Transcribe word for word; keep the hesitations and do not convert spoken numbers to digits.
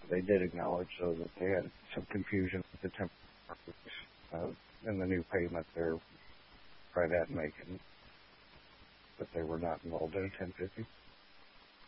they did acknowledge, though, that they had some confusion with the temporary uh, and the new payment they're right at making, but they were not involved in a ten fifty.